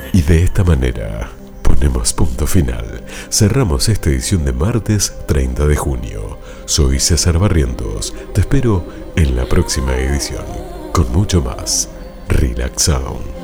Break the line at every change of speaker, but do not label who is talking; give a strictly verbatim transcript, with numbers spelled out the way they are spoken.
Y de esta manera ponemos punto final. Cerramos esta edición de martes treinta de junio. Soy César Barrientos. Te espero en la próxima edición con mucho más Relax Sound.